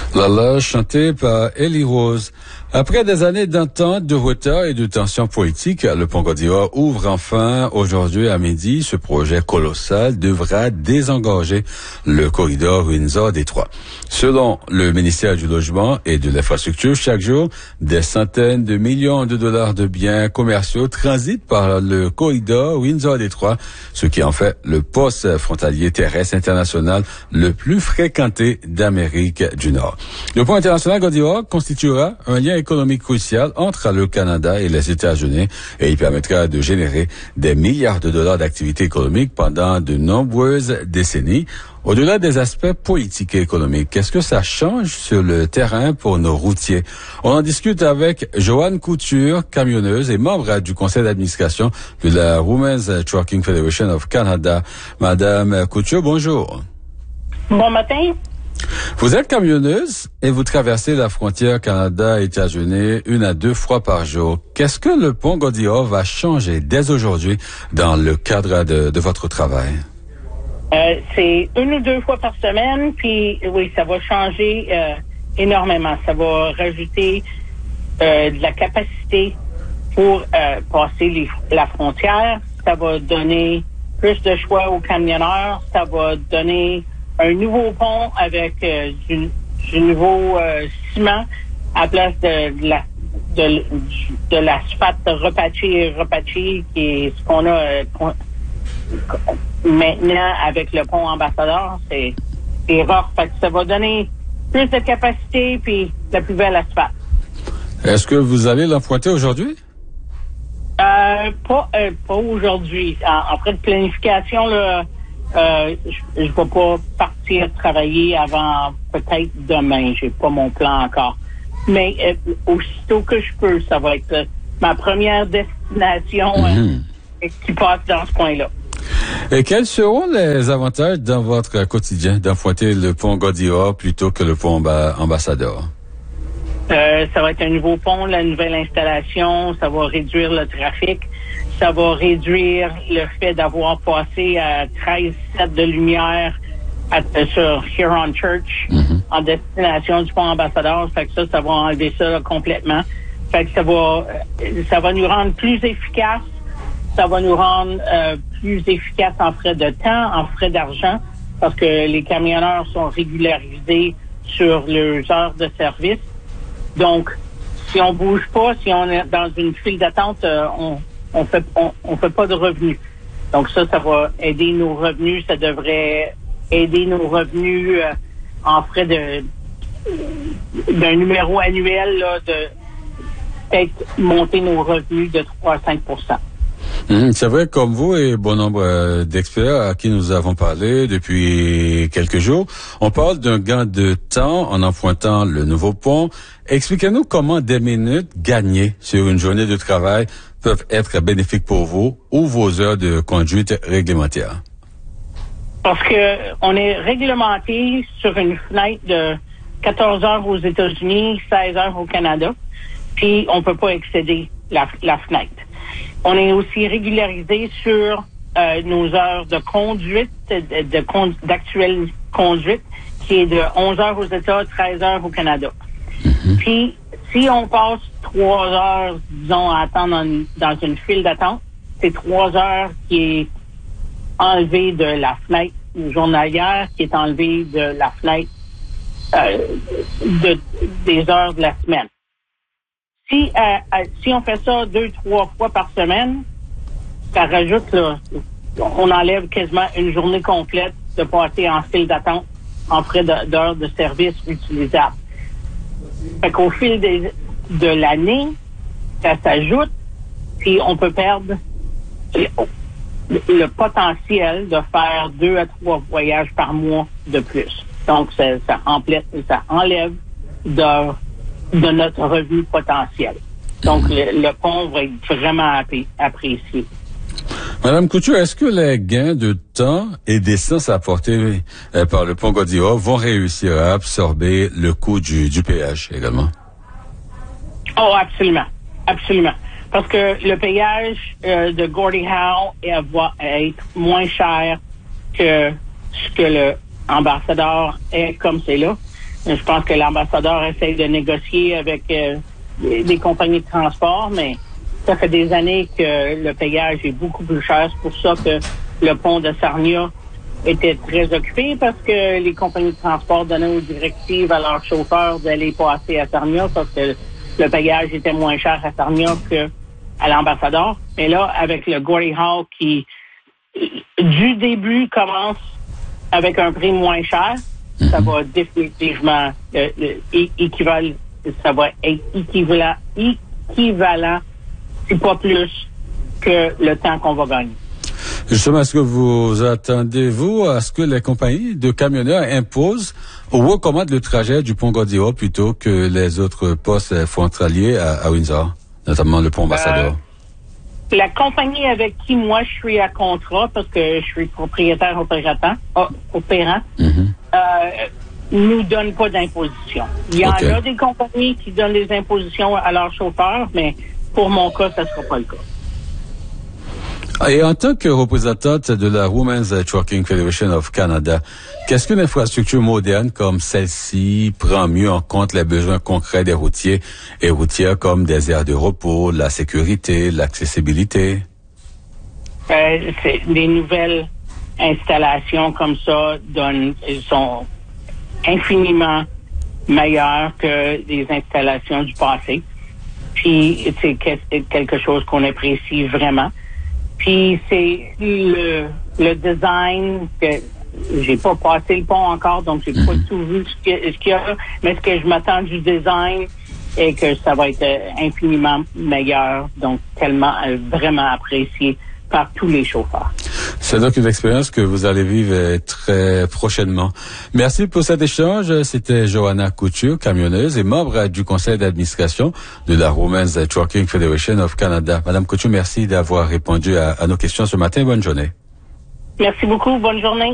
La chantée par Ellie Rose. Après des années d'entente, de retard et de tensions politiques, le pont Gaudiya ouvre enfin aujourd'hui à midi. Ce projet colossal devra désengorger le corridor Windsor-Détroit. Selon le ministère du Logement et de l'Infrastructure, chaque jour, des centaines de millions de dollars de biens commerciaux transitent par le corridor Windsor-Détroit, ce qui en fait le poste frontalier terrestre international le plus fréquenté d'Amérique du Nord. Le pont international Gaudiya constituera un lien économique crucial entre le Canada et les États-Unis et il permettra de générer des milliards de dollars d'activités économiques pendant de nombreuses décennies. Au-delà des aspects politiques et économiques, qu'est-ce que ça change sur le terrain pour nos routiers? On en discute avec Joanne Couture, camionneuse et membre du conseil d'administration de la Women's Trucking Federation of Canada. Madame Couture, bonjour. Bon matin. Vous êtes camionneuse et vous traversez la frontière Canada-États-Unis 1 à 2 fois par jour. Qu'est-ce que le pont Gaudiya va changer dès aujourd'hui dans le cadre de votre travail? C'est 1 ou 2 fois par semaine, puis oui, ça va changer énormément. Ça va rajouter de la capacité pour passer la frontière. Ça va donner plus de choix aux camionneurs. Ça va donner un nouveau pont avec du nouveau ciment à place de l'asphalte repatché, qui est ce qu'on a maintenant avec le pont Ambassadeur. C'est rare. Fait que ça va donner plus de capacité puis la plus belle asphalte. Est-ce que vous allez l'emprunter aujourd'hui? Pas aujourd'hui. En frais de planification, là, je vais pas partir travailler avant peut-être demain. J'ai pas mon plan encore. Mais aussitôt que je peux, ça va être ma première destination qui passe dans ce coin-là. Et quels seront les avantages dans votre quotidien d'emprunter le pont Gaudiya plutôt que le pont Ambassadeur? Ça va être un nouveau pont, la nouvelle installation, ça va réduire le trafic, ça va réduire le fait d'avoir passé à 13 sets de lumière sur Huron Church en destination du pont Ambassadeur. Fait que ça va enlever ça là, complètement. Fait que ça va nous rendre plus efficaces, ça va nous rendre plus efficaces en frais de temps, en frais d'argent, parce que les camionneurs sont régularisés sur leurs heures de service. Donc, si on bouge pas, si on est dans une file d'attente, on fait pas de revenus. Donc ça va aider nos revenus. Ça devrait aider nos revenus en frais d'un numéro annuel là, de peut-être monter nos revenus de 3 à 5 %. C'est vrai, comme vous et bon nombre d'experts à qui nous avons parlé depuis quelques jours, on parle d'un gain de temps en empruntant le nouveau pont. Expliquez-nous comment des minutes gagnées sur une journée de travail peuvent être bénéfiques pour vous ou vos heures de conduite réglementaires. Parce que on est réglementé sur une fenêtre de 14 heures aux États-Unis, 16 heures au Canada, puis on peut pas excéder la fenêtre. On est aussi régularisé sur nos heures de conduite, d'actuelle conduite, qui est de 11 heures aux États, 13 heures au Canada. Puis, si on passe 3 heures, disons, à attendre dans une file d'attente, c'est 3 heures qui est enlevé de la fenêtre journalière, qui est enlevé de la fenêtre des heures de la semaine. Si on fait ça 2-3 fois par semaine, ça rajoute, là, on enlève quasiment une journée complète de passer en file d'attente en frais d'heures de service utilisables. Fait qu'au fil de l'année, ça s'ajoute, puis on peut perdre le potentiel de faire 2 à 3 voyages par mois de plus. Donc, ça enlève de notre revenu potentiel. Donc, le pont va être vraiment apprécié. Madame Couture, est-ce que les gains de temps et d'essence apportés par le pont Gaudiya vont réussir à absorber le coût du péage également? Oh, absolument. Absolument. Parce que le péage de Gordie Howe va être moins cher que ce que le ambassadeur est comme c'est là. Je pense que l'ambassadeur essaye de négocier avec les compagnies de transport, mais ça fait des années que le payage est beaucoup plus cher. C'est pour ça que le pont de Sarnia était très occupé, parce que les compagnies de transport donnaient aux directives à leurs chauffeurs d'aller passer à Sarnia, parce que le payage était moins cher à Sarnia qu'à l'ambassadeur. Mais là, avec le Gordie Howe qui, du début, commence avec un prix moins cher, ça va définitivement ça va être équivalent, si pas plus, que le temps qu'on va gagner. Justement, est-ce que vous attendez-vous à ce que les compagnies de camionneurs imposent ou recommandent le trajet du pont Gordie-Howe plutôt que les autres postes frontaliers à Windsor, notamment le pont Ambassadeur? La compagnie avec qui moi je suis à contrat, parce que je suis propriétaire opérant, nous donne pas d'imposition. Il y en a des compagnies qui donnent des impositions à leurs chauffeurs, mais pour mon cas, ça sera pas le cas. Et en tant que représentante de la Women's Trucking Federation of Canada, qu'est-ce qu'une infrastructure moderne comme celle-ci prend mieux en compte les besoins concrets des routiers et routières, comme des aires de repos, la sécurité, l'accessibilité? Les nouvelles installations comme ça sont infiniment meilleures que les installations du passé. Puis c'est quelque chose qu'on apprécie vraiment. Puis c'est le design que j'ai pas passé le pont encore, donc j'ai pas tout vu ce qu'il y a, mais ce que je m'attends du design est que ça va être infiniment meilleur, donc tellement vraiment apprécié par tous les chauffeurs. C'est donc une expérience que vous allez vivre très prochainement. Merci pour cet échange. C'était Joanna Couture, camionneuse et membre du conseil d'administration de la Women's Trucking Federation of Canada. Madame Couture, merci d'avoir répondu à nos questions ce matin. Bonne journée. Merci beaucoup. Bonne journée.